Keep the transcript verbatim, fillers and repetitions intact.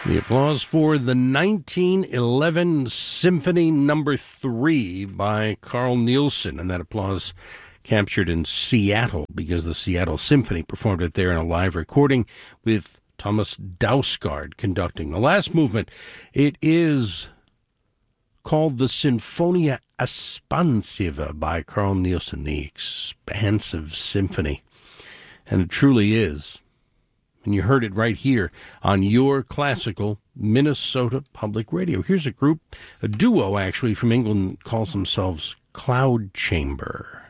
The applause for the nineteen eleven Symphony Number Three by Carl Nielsen, and that applause captured in Seattle because the Seattle Symphony performed it there in a live recording with Thomas Dausgaard conducting. The last movement, it is called the Sinfonia Espansiva by Carl Nielsen, the expansive symphony, and it truly is. And you heard it right here on your classical Minnesota Public Radio. Here's a group, a duo actually from England, calls themselves Cloud Chamber.